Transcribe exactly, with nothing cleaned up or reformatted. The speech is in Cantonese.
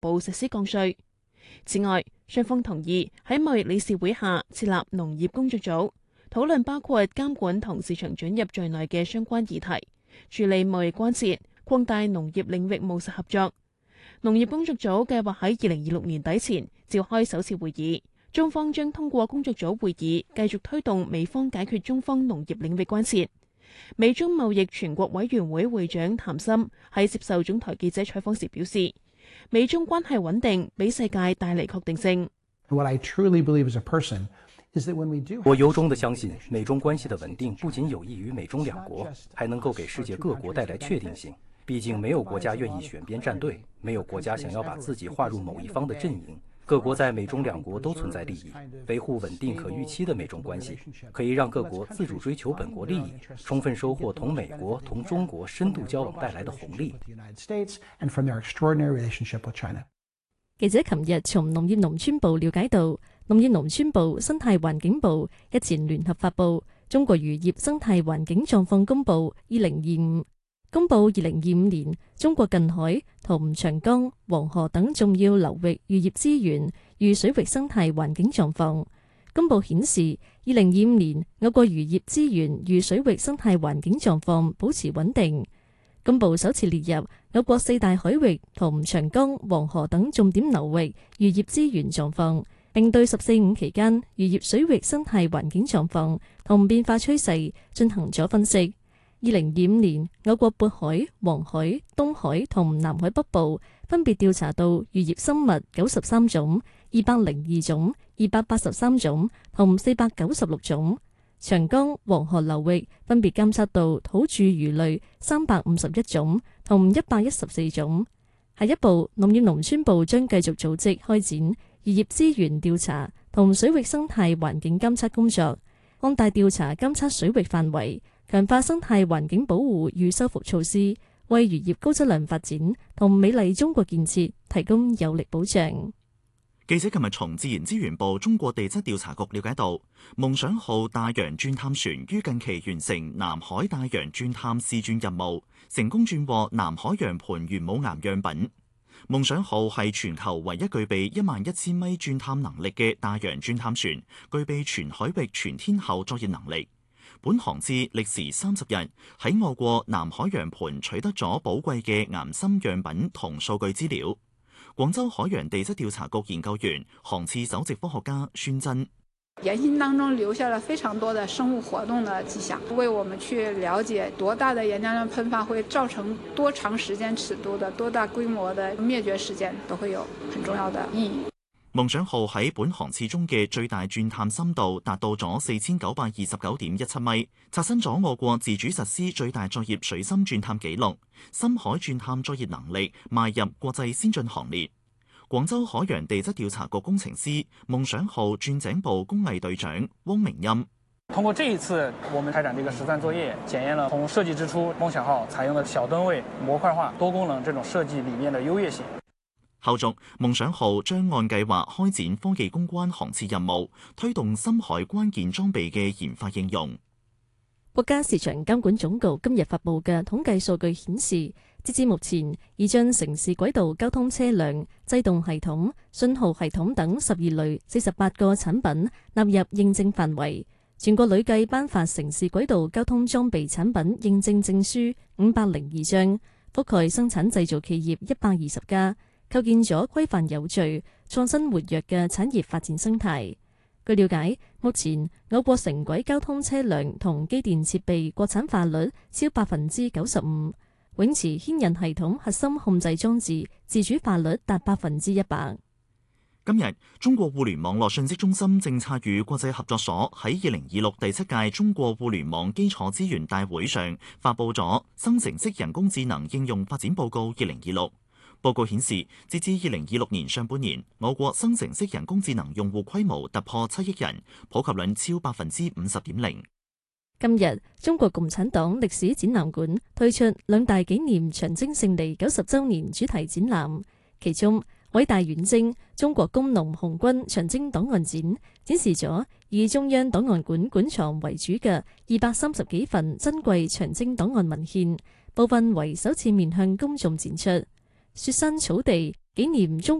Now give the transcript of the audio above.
步實施降稅。此外，雙方同意喺貿易理事會下設立農業工作組，討論包括監管同市場准入在內嘅相關議題，處理貿易關切，擴大農業領域務實合作。農業工作組計劃喺二零二六年底前召開首次會議，中方將通過工作組會議繼續推動美方解決中方農業領域關切。美中貿易全國委員會會長譚森喺接受總台記者採訪時表示，美中關係穩定俾世界帶嚟確定性。 我由衷地相信，美中關係的穩定不僅有益於美中兩國，還能夠給世界各國帶來確定性。畢竟沒有國家願意選邊站隊，沒有國家想要把自己劃入某一方的陣營。各國在美中兩國都存在利益，維護穩定可預期的美中關係，可以讓各國自主追求本國利益，充分收穫同美國、同中國深度交往帶來的紅利。 記者琴日從農業農村部了解到，農業農村部生態環境部日前聯合發布《中國漁業生態環境狀況公報二零二五》。公布二零二五年中國近海同長江、黃河等重要流域漁業資源與水域生態環境狀況。公布顯示，二零二五年我國漁業資源與水域生態環境狀況保持穩定。公布首次列入我國四大海域同長江、黃河等重點流域漁業資源狀況，並對十四五期間漁業水域生態環境狀況同變化趨勢進行咗分析。二零二五年，我國渤海、黃海、東海同南海北部分別調查到漁業生物九十三種、二百零二種、二百八十三種同四百九十六種。長江、黃河流域分別監測到土著魚類三百五十一種同一百一十四種。下一步，農業農村部將繼續組織開展漁業資源調查同水域生態環境監測工作，擴大調查監測水域範圍，強化生態環境保護與修復措施，為漁業高質量發展同美麗中國建設提供有力保障。 記者琴日從自然資源部中國地質調查局了解到，夢想號大洋鑽探船於近期完成南海大洋鑽探試鑽任務，成功鑽獲南海洋盤玄武岩樣品。夢想號係全球唯一具備一萬一千米鑽探能力嘅大洋鑽探船，具備全海域全天候作業能力。本航次歷時三十日，喺我國南海洋盤取得咗寶貴嘅岩深樣品同數據資料。廣州海洋地質調查局研究員、航次首席科學家孫真， 岩芯當中留下了非常多的生物活動的跡象，為我們去了解多大的岩漿量噴發會造成多長時間尺度的、多大規模的滅絕事件，都會有很重要的意義。 夢想號喺本航次中嘅最大鑽探深度達到咗四千九百二十九點一七米，刷新咗我國自主實施最大作業水深鑽探紀錄，深海鑽探作業能力邁入國際先進行列。廣州海洋地質調查局工程師、夢想號鑽井部工藝隊長汪明音， 通過這一次我們開展這個實鑽作業，檢驗了從設計之初夢想號採用的小噸位、模塊化、多功能這種設計理念的優越性。 後續，夢想號將按計劃開展科技攻關航次任務，推動深海關鍵裝備嘅研發應用。 國家市場監管總局今日發布嘅統計數據顯示，截至目前，已將城市軌道交通車輛、制動系統、信號系統等十二類四十八個產品納入認證範圍。全國累計頒發城市軌道交通裝備產品認證證書五百零二張，覆蓋生產製造企業一百二十家。構建咗規範有序、創新活躍嘅產業發展生態。據了解，目前我國城軌交通車輛同機電設備國產化率超百分之九十五，永磁牽引系統核心控制裝置自主化率達百分之一百。 今日，中國互聯網絡信息中心政策與國際合作所喺二零二六第七屆中國互聯網基礎資源大會上發布咗《生成式人工智能應用發展報告二零二六》。報告顯示，截至二零二六年上半年，我國生成式人工智能用戶規模突破七億人，普及率超百分之五十點零。 今日，中國共產黨歷史展覽館推出兩大紀念長征勝利九十週年主題展覽，其中偉大遠征中國工農紅軍長征檔案展展示咗以中央檔案館館藏為主嘅二百三十幾份珍貴長征檔案文獻，部分為首次面向公眾展出。雪山草地紀念中